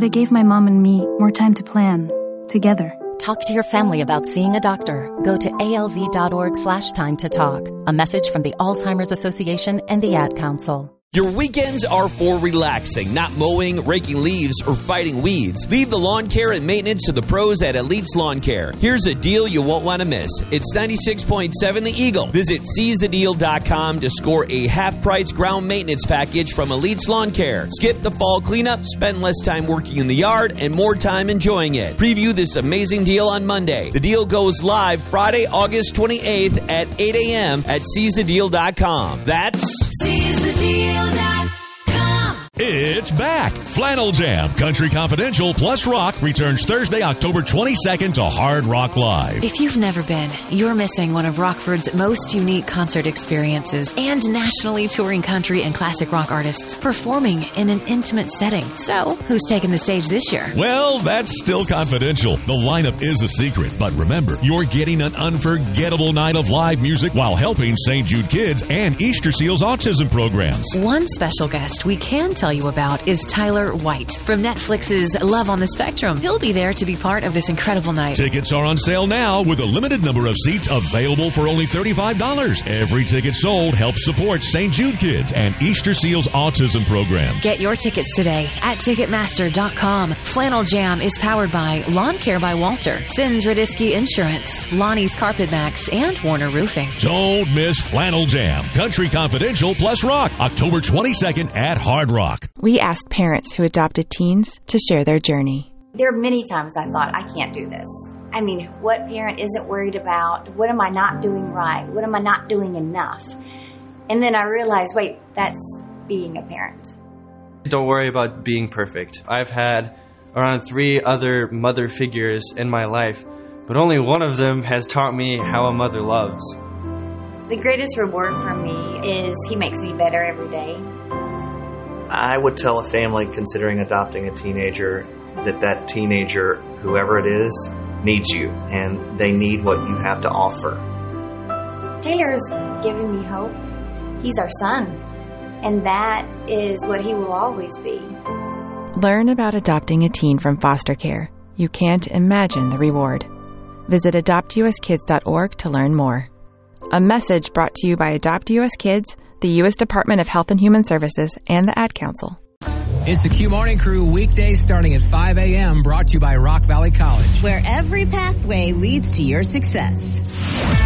but it gave my mom and me more time to plan together. Talk to your family about seeing a doctor. Go to alz.org/time to talk. A message from the Alzheimer's Association and the Ad Council. Your weekends are for relaxing, not mowing, raking leaves, or fighting weeds. Leave the lawn care and maintenance to the pros at Elite's Lawn Care. Here's a deal you won't want to miss. It's 96.7 The Eagle. Visit seizethedeal.com to score a half-price ground maintenance package from Elite's Lawn Care. Skip the fall cleanup, spend less time working in the yard, and more time enjoying it. Preview this amazing deal on Monday. The deal goes live Friday, August 28th at 8 a.m. at seizethedeal.com. That's seizethedeal.com. It's back. Flannel Jam, Country Confidential plus Rock returns Thursday, October 22nd to Hard Rock Live. If you've never been, you're missing one of Rockford's most unique concert experiences and nationally touring country and classic rock artists performing in an intimate setting. So, who's taking the stage this year? Well, that's still confidential. The lineup is a secret, but remember, you're getting an unforgettable night of live music while helping St. Jude Kids and Easter Seals autism programs. One special guest we can tell you about is Tyler White from Netflix's Love on the Spectrum. He'll be there to be part of this incredible night. Tickets are on sale now with a limited number of seats available for only $35. Every ticket sold helps support St. Jude Kids and Easter Seals autism programs. Get your tickets today at Ticketmaster.com. Flannel Jam is powered by Lawn Care by Walter, Sins Radisky Insurance, Lonnie's Carpet Max, and Warner Roofing. Don't miss Flannel Jam, Country Confidential plus Rock, October 22nd at Hard Rock. We asked parents who adopted teens to share their journey. There are many times I thought, I can't do this. I mean, what parent isn't worried about? What am I not doing right? What am I not doing enough? And then I realized, wait, that's being a parent. Don't worry about being perfect. I've had around 3 other mother figures in my life, but only one of them has taught me how a mother loves. The greatest reward for me is he makes me better every day. I would tell a family considering adopting a teenager that teenager, whoever it is, needs you, and they need what you have to offer. Taylor's given me hope. He's our son, and that is what he will always be. Learn about adopting a teen from foster care. You can't imagine the reward. Visit adoptuskids.org to learn more. A message brought to you by Adopt US Kids, the U.S. Department of Health and Human Services, and the Ad Council. It's the Q Morning Crew, weekdays starting at 5 a.m., brought to you by Rock Valley College, where every pathway leads to your success.